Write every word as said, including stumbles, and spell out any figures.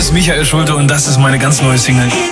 ist Michael Schulte und das ist meine ganz neue Single.